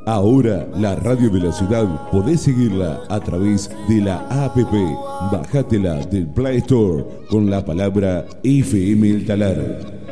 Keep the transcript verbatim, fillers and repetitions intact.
Ahora la radio de la ciudad podés seguirla a través de la app. Bájatela del Play Store con la palabra F M El Talar.